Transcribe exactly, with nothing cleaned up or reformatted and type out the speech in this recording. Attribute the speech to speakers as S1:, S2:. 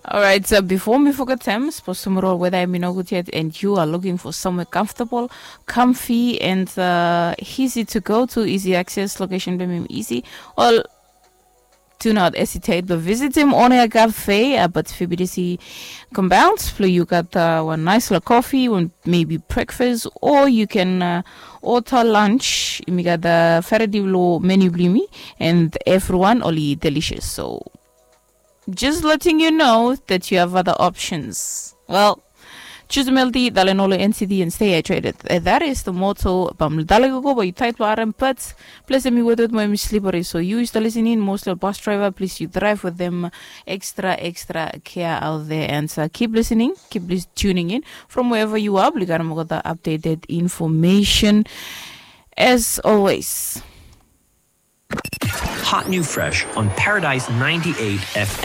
S1: All right, so before we forget them, tomorrow whether I'm in and you are looking for somewhere comfortable, comfy, and uh, easy to go to, easy access, location be easy. Well, do not hesitate, but visit him on a cafe, uh, but F B D C compounds. You got uh, one nice little coffee, one maybe breakfast, or you can uh, order lunch. You got the Faradivlo menu blimi, and everyone only delicious. So just letting you know that you have other options. Well, choose Melty, Dalenolo N C D, and stay hydrated. Uh, that is the motto. Bam Dalago, but you tight warm, but please me with my slippery. So you is the listening, mostly bus driver. Please you drive with them extra, extra care out there, and uh, keep listening, keep lis- tuning in from wherever you are. We got the updated information as always.
S2: Hot New Fresh on Paradise ninety-eight F M.